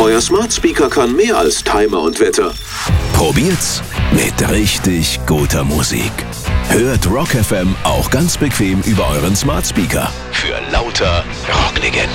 Euer Smart Speaker kann mehr als Timer und Wetter. Probiert's mit richtig guter Musik. Hört Rock FM auch ganz bequem über euren Smart Speaker. Für lauter Rocklegenden.